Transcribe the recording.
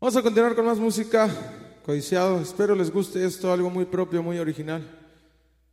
Vamos a continuar con más música, codiciado. Espero les guste esto, algo muy propio, muy original.